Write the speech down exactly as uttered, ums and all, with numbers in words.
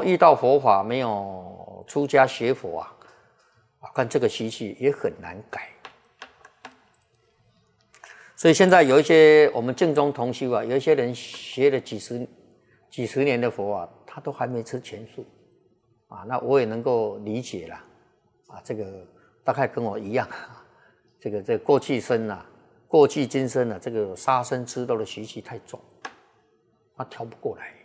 有遇到佛法，没有出家学佛啊，啊，看这个习气也很难改。所以现在有一些我们正宗同修啊，有一些人学了几十几十年的佛啊，他都还没吃全素啊，那我也能够理解啦，啊，这个大概跟我一样，啊、这个这个过去生啊，过去今生啊，这个杀生吃肉的习气太重，他调不过来。